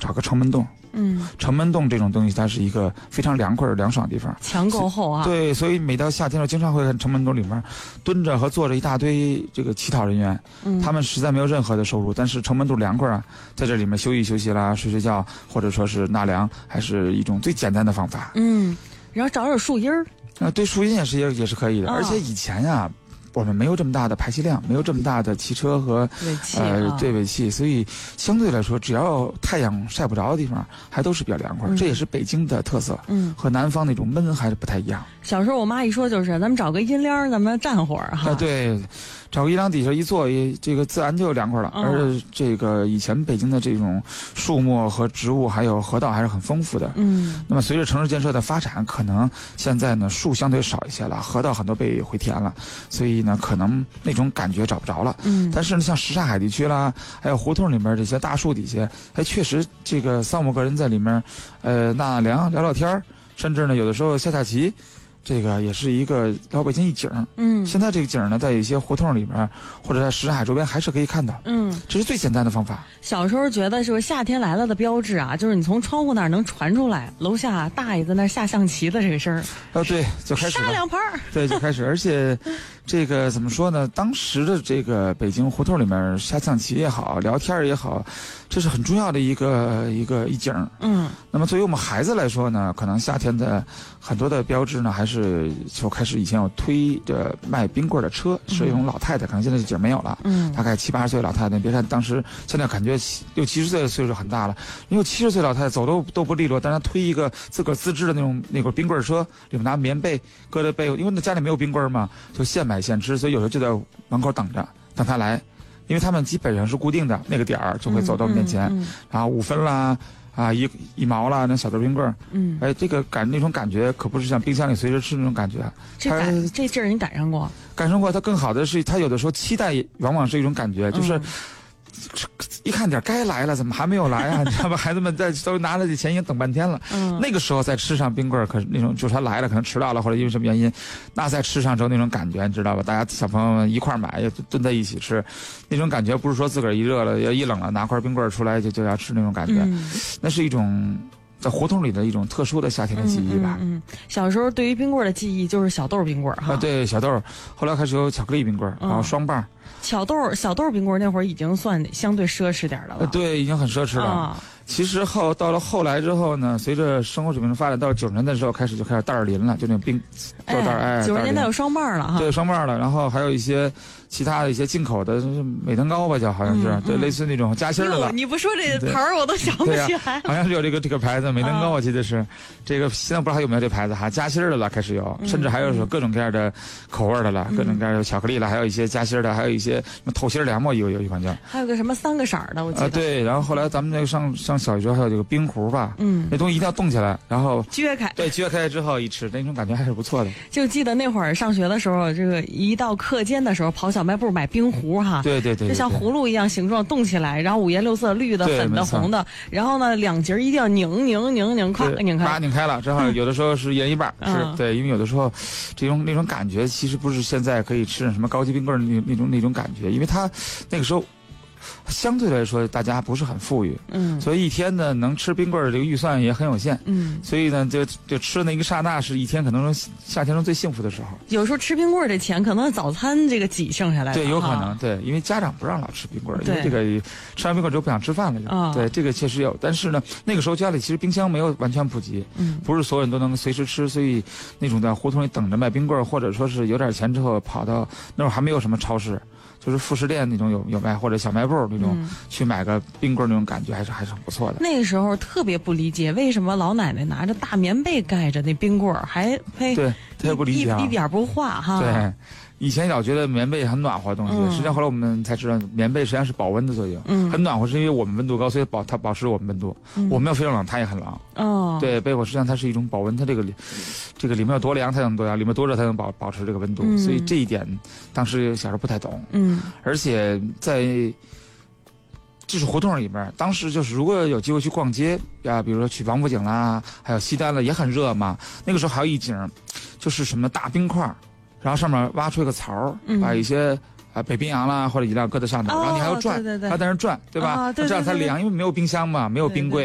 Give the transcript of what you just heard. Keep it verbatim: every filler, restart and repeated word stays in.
找个城门洞。 嗯， 城门洞这种东西，它是一个非常凉快、凉爽的地方， 墙够厚啊。 对，所以每到夏天，我经常会看城门洞里面蹲着和坐着一大堆这个乞讨人员，嗯，他们实在没有任何的收入，但是城门洞凉快啊，在这里面休息休息啦，睡睡觉，或者说是纳凉，还是一种最简单的方法。 嗯，然后找点树荫儿。 啊，对，树荫也是也也是可以的，哦、而且以前呀。我们没有这么大的排气量，没有这么大的汽车和尾气呃啊对尾气，所以相对来说，只要太阳晒不着的地方，还都是比较凉快。嗯、这也是北京的特色，嗯，和南方那种闷还是不太一样。 小时候我妈一说就是咱们找个阴凉，咱们站会儿哈。 啊，对，找个阴凉底下一坐，这个自然就凉快了。嗯、而这个以前北京的这种树木和植物还有河道还是很丰富的。嗯，那么随着城市建设的发展，可能现在呢树相对少一些了，河道很多被回填了，所以。那可能那种感觉找不着了，嗯，但是呢，像什刹海地区啦，还有胡同里面这些大树底下，还确实这个三五个人在里面，呃，纳纳凉、聊聊天，甚至呢，有的时候下下棋，这个也是一个老北京一景。嗯，现在这个景呢，在一些胡同里面或者在什刹海周边还是可以看到。嗯，这是最简单的方法。 小时候觉得就是夏天来了的标志啊，就是你从窗户那儿能传出来，楼下大爷在那儿下象棋的这个声儿。 哦，对，就开始杀两盘儿。 对，就开始，而且。这个怎么说呢？当时的这个北京胡同里面下象棋也好，聊天也好，这是很重要的一个一个一景。嗯。那么作为我们孩子来说呢，可能夏天的很多的标志呢，还是就开始以前有推着卖冰棍的车，是一种老太太，可能现在这景没有了。嗯。大概七八十岁老太太，别看当时现在感觉六七十岁的岁数很大了，因为七十岁老太太走都都不利落，但是她推一个自个儿自制的那种那个冰棍车，里面拿棉被搁在背后，因为那家里没有冰棍嘛，就现买。现吃，所以有时候就在门口等着，等他来，因为他们基本上是固定的那个点儿就会走到面前，嗯嗯嗯、然后五分啦，啊一一毛啦，那小豆冰棍，嗯，哎，这个感那种感觉可不是像冰箱里随时吃那种感觉。 这赶这劲儿你赶上过？ 赶上过，它更好的是，它有的时候期待往往是一种感觉，就是。嗯一看点该来了，怎么还没有来啊？你知道吧？孩子们在都拿了这钱，已经等半天了。嗯，那个时候再吃上冰棍，可是那种就是他来了，可能迟到了，或者因为什么原因，那再吃上之后那种感觉，你知道吧？大家小朋友们一块买，蹲在一起吃，那种感觉不是说自个儿一热了要一冷了拿块冰棍出来就就要吃那种感觉，嗯、那是一种。在胡同里的一种特殊的夏天的记忆吧。 嗯，嗯嗯小时候对于冰棍的记忆就是小豆冰棍哈。 啊，对，小豆，后来开始有巧克力冰棍，然后双棒。 小豆小豆冰棍那会儿已经算相对奢侈点的了。 呃，对，已经很奢侈了。啊其实后到了后来之后呢，随着生活水平的发展，到九十年代的时候开始就开始袋儿林了，就那种冰做袋儿。哎， 九十年代有双棒了哈。 对，双棒了，然后还有一些其他的一些进口的美登高吧，叫好像是，嗯、对，类似那种夹心的了。 你不说这牌儿我都想不起来。 啊、好像是有这个这个牌子美登高，我记得是，这个现在不知道还有没有这牌子哈，夹心的了开始有，甚至还有各种各样的口味的了，嗯、各种各样的巧克力了，还有一些夹心的，还有一些什么透心凉嘛，有有一款叫。 还有个什么三个色儿的，我记得。 啊，对，然后后来咱们那个上上小学还有这个冰。冰壶吧，嗯，那东西一定要冻起来，然后撅开， 对，撅开之后一吃，那种感觉还是不错的。 就记得那会儿上学的时候，这个一到课间的时候，跑小卖部买冰壶哈， 对对 对, 对， 就像葫芦一样形状冻起来，然后五颜六色，绿的、粉的、红的，然后呢两节一定要拧拧拧拧，咵拧开， 把拧开了，正好有的时候是一人一半，是、嗯、对，因为有的时候这种那种感觉其实不是现在可以吃什么高级冰棍那那种那种感觉，因为它那个时候。相对来说，大家不是很富裕，嗯，所以一天呢能吃冰棍儿这个预算也很有限，嗯，所以呢就就吃的那一刹那是一天可能夏天中最幸福的时候。 有时候吃冰棍儿的钱可能早餐这个挤剩下来的， 对，有可能，对，因为家长不让老吃冰棍儿，因为这个吃完冰棍儿之后不想吃饭了就，哦、对，这个确实有。但是呢，那个时候家里其实冰箱没有完全普及，嗯，不是所有人都能随时吃，所以那种在胡同里等着卖冰棍儿，或者说是有点钱之后跑到那会儿还没有什么超市。就是副食店那种有有卖，或者小卖部那种、嗯、去买个冰棍那种感觉还是还是很不错的。 那个时候特别不理解为什么老奶奶拿着大棉被盖着那冰棍还嘿， 对，特别不理解、啊， 一一点不化哈。 对，以前老觉得棉被很暖和的东西，嗯、实际上后来我们才知道棉被实际上是保温的作用。嗯，很暖和是因为我们温度高，所以保它保持我们温度。嗯、我们要非常冷，它也很冷。哦，对，被窝实际上它是一种保温，它这个这个里面有多凉才能多凉，里面多热才能保保持这个温度。嗯、所以这一点当时小时候不太懂。嗯，而且在就是胡同里面，当时就是如果有机会去逛街啊，比如说去王府井啦，还有西单了，也很热嘛。那个时候还有一景，就是什么大冰块，然后上面挖出一个槽，嗯、把一些。啊，北冰洋啦，或者饮料搁在上头，哦、然后你还要转， 对对对还在那转，对吧？ 哦、对对对对这样才凉，因为没有冰箱嘛，没有冰柜。对对对